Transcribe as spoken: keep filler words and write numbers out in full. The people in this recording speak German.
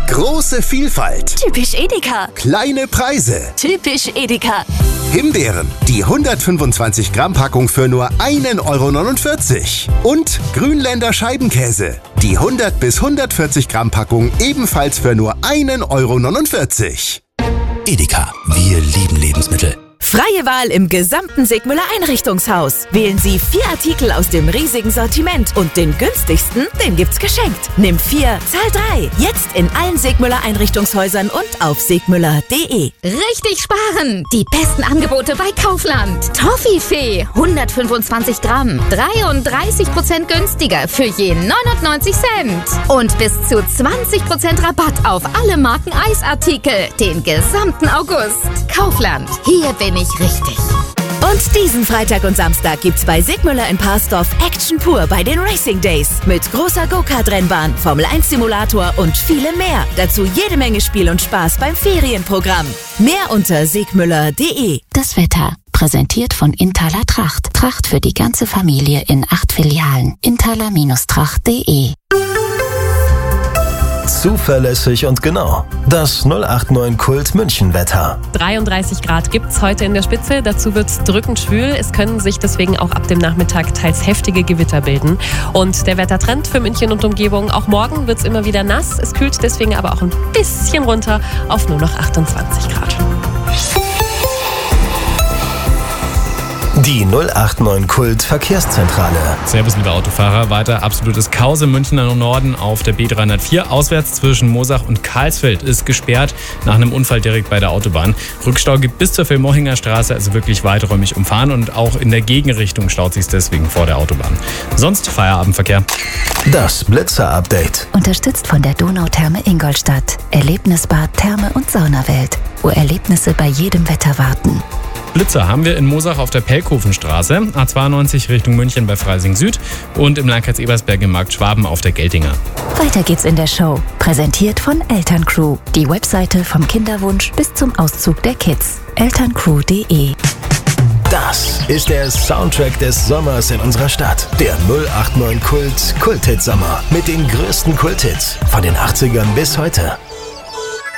Große Vielfalt. Typisch Edeka. Kleine Preise. Typisch Edeka. Himbeeren, die hundertfünfundzwanzig Gramm Packung für nur ein Euro neunundvierzig. Und Grünländer Scheibenkäse, die hundert bis hundertvierzig Gramm Packung ebenfalls für nur ein Euro neunundvierzig. Edeka, wir lieben Lebensmittel. Freie Wahl im gesamten Sigmüller Einrichtungshaus. Wählen Sie vier Artikel aus dem riesigen Sortiment und den günstigsten, den gibt's geschenkt. Nimm vier, zahl drei. Jetzt in allen Sigmüller Einrichtungshäusern und auf sigmüller punkt de. Richtig sparen! Die besten Angebote bei Kaufland. Toffifee, hundertfünfundzwanzig Gramm, dreiunddreißig Prozent günstiger für je neunundneunzig Cent. Und bis zu zwanzig Prozent Rabatt auf alle Marken Eisartikel den gesamten August. Kaufland, hier bin ich richtig. Und diesen Freitag und Samstag gibt's bei Sigmüller in Parsdorf Action pur bei den Racing Days. Mit großer Go-Kart-Rennbahn, Formel eins Simulator und vielem mehr. Dazu jede Menge Spiel und Spaß beim Ferienprogramm. Mehr unter sigmüller punkt de. Das Wetter. Präsentiert von Inthaler Tracht. Tracht für die ganze Familie in acht Filialen. inthaler Tracht punkt de. Zuverlässig und genau. Das null acht neun Kult München Wetter. dreiunddreißig Grad gibt's heute in der Spitze. Dazu wird's drückend schwül. Es können sich deswegen auch ab dem Nachmittag teils heftige Gewitter bilden. Und der Wettertrend für München und Umgebung. Auch morgen wird's immer wieder nass. Es kühlt deswegen aber auch ein bisschen runter auf nur noch achtundzwanzig Grad. Die null acht neun Kult Verkehrszentrale. Servus, liebe Autofahrer. Weiter absolutes Chaos im Münchner Norden auf der B dreihundertvier. Auswärts zwischen Moosach und Karlsfeld ist gesperrt nach einem Unfall direkt bei der Autobahn. Rückstau gibt bis zur Villmochinger Straße, also wirklich weiträumig umfahren. Und auch in der Gegenrichtung staut sich deswegen vor der Autobahn. Sonst Feierabendverkehr. Das Blitzer-Update. Unterstützt von der Donautherme Ingolstadt. Erlebnisbad, Therme und Saunawelt, wo Erlebnisse bei jedem Wetter warten. Blitzer haben wir in Moosach auf der Pelkhofenstraße, A zweiundneunzig Richtung München bei Freising Süd und im Landkreis Ebersberg im Markt Schwaben auf der Geltinger. Weiter geht's in der Show. Präsentiert von Elterncrew. Die Webseite vom Kinderwunsch bis zum Auszug der Kids. elterncrew punkt de. Das ist der Soundtrack des Sommers in unserer Stadt. Der null acht neun Kult Kulthit Sommer mit den größten Kulthits von den achtzigern bis heute.